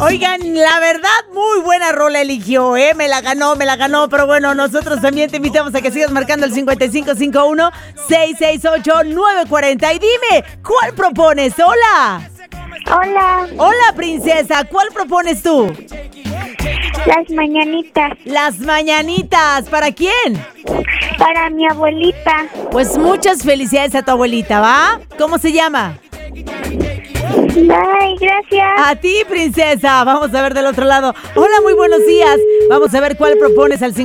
Oigan, la verdad, muy buena rola eligió, ¿eh? Me la ganó, pero bueno, nosotros también te invitamos a que sigas marcando el 5551-668-940 y dime, ¿cuál propones? ¡Hola! Hola, Hola, princesa, ¿cuál propones tú? las mañanitas Las mañanitas, ¿para quién? para mi abuelita. Pues muchas felicidades a tu abuelita, ¿va? ¿Cómo se llama? Ay, gracias. A ti, princesa. Vamos a ver del otro lado. Hola, muy buenos días. Vamos a ver cuál propones al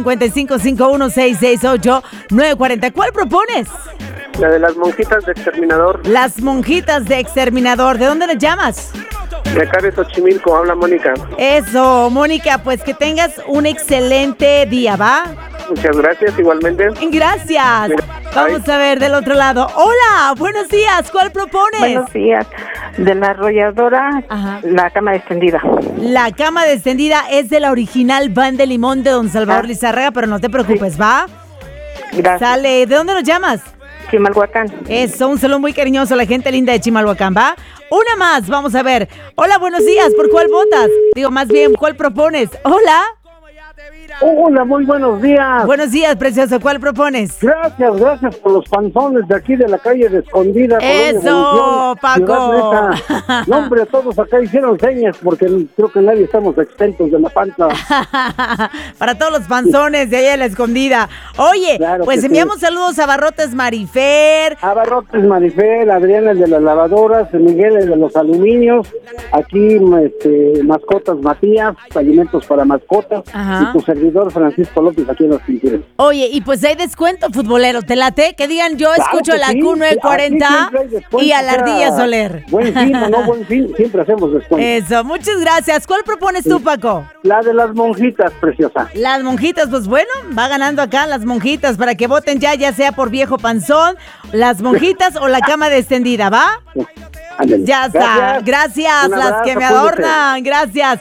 5551-668-940. ¿Cuál propones? La de las monjitas de Exterminador. Las monjitas de Exterminador. ¿De dónde nos llamas? De acá de Xochimilco, habla Mónica. Eso, Mónica, pues que tengas un excelente día, ¿va? Muchas gracias, igualmente. Gracias. Mira, Vamos a ver del otro lado. Hola, buenos días. ¿Cuál propones? Buenos días. De la arrolladora, Ajá. la cama extendida. La cama extendida es de la original Van de Limón de Don Salvador Lizárraga, pero no te preocupes, ¿va? Gracias. Sale. ¿De dónde nos llamas? Chimalhuacán. Eso, un saludo muy cariñoso a la gente linda de Chimalhuacán, ¿va? Una más, vamos a ver. Hola, buenos días. ¿Por cuál votas? Digo, más bien, ¿cuál propones? Hola. Hola, muy buenos días. Buenos días, precioso. ¿Cuál propones? Gracias por los panzones de aquí de la calle de Escondida. Colonia ¡Eso, Evolución, Paco! Ciudad Neta. No, hombre, todos acá hicieron señas porque creo que nadie estamos exentos de la panza. Para todos los panzones de allá de la Escondida. Oye, Claro pues que enviamos sí. saludos a Barrotes Marifer. Abarrotes Marifel, Adriana el de las lavadoras, Miguel el de los aluminios, aquí mascotas Matías, alimentos para mascotas, Ajá. y tu servidor Francisco López aquí en las pinturas. Oye, y pues hay descuento futbolero, ¿te late? Que digan, yo Claro escucho que la sí, Q940 aquí siempre hay descuento, y a la o sea, Ardilla Soler. Buen fin o no buen fin, siempre hacemos descuento. Eso, muchas gracias. ¿Cuál propones tú, Paco? La de las monjitas, preciosa. Las monjitas, pues bueno, va ganando acá las monjitas para que voten ya sea por viejo panzón, las monjitas o la cama extendida, ¿va? Ándale. Ya está. Gracias, Un las abrazo, que me cuídate. adornan. Gracias.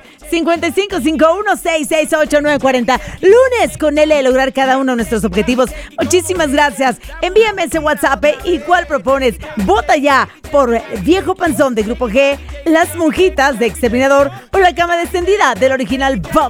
5551-668-940. Lunes con L de lograr cada uno de nuestros objetivos. Muchísimas gracias. Envíame ese WhatsApp y cuál propones. Vota ya por Viejo Panzón de Grupo G, Las Monjitas de Exterminador o la cama extendida del original Bob